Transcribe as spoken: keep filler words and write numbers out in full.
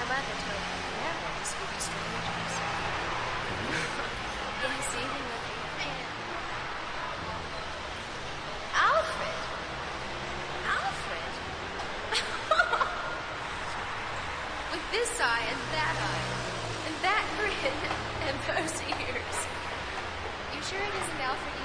my mother told me never to speak to strangers. Yes, even with a pen. Alfred? Alfred? With this eye and that eye, and that grin, and those ears. You sure it isn't Alfred